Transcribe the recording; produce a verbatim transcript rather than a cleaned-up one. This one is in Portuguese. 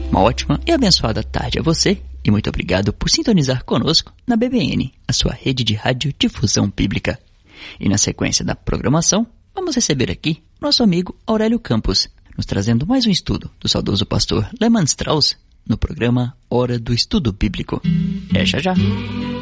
Uma ótima e abençoada tarde a você e muito obrigado por sintonizar conosco na B B N, a sua rede de radiodifusão bíblica. E na sequência da programação, vamos receber aqui nosso amigo Aurélio Campos, nos trazendo mais um estudo do saudoso pastor Lehmann Strauss no programa Hora do Estudo Bíblico. É já já!